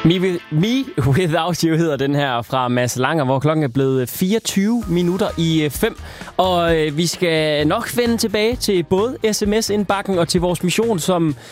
Me Without You hedder den her fra Mads Langer, hvor klokken er blevet 5:24. Og vi skal nok vende tilbage til både sms-indbakken og til vores mission, som